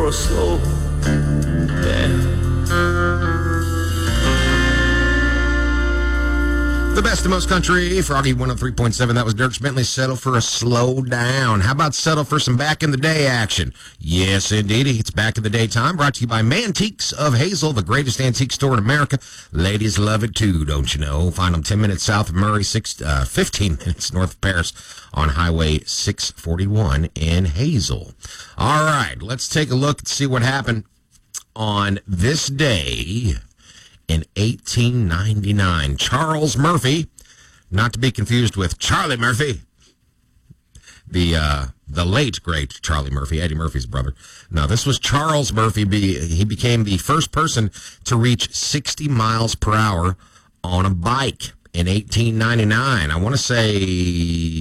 a slow down. The best of most country, Froggy 103.7. That was Dierks Bentley. Settle for a slow down. How about settle for some back in the day action? Yes, indeed. It's back in the day time. Brought to you by Mantiques of Hazel, the greatest antique store in America. Ladies love it too, don't you know? Find them 10 minutes south of Murray, 15 minutes north of Paris on Highway 641 in Hazel. All right, let's take a look and see what happened on this day. In 1899, Charles Murphy, not to be confused with Charlie Murphy, the late great Charlie Murphy, Eddie Murphy's brother. No, this was Charles Murphy. He became the first person to reach 60 miles per hour on a bike in 1899. I want to say